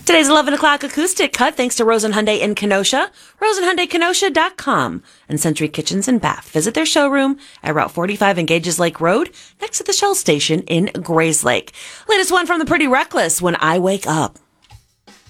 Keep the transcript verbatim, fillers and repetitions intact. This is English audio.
Today's eleven o'clock acoustic cut thanks to Rosen Hyundai in Kenosha, rosen hyundai kenosha dot com, and Century Kitchens in Bath. Visit their showroom at Route forty-five and Gages Lake Road, next to the Shell Station in Grayslake. Latest one from the Pretty Reckless, When I Wake Up.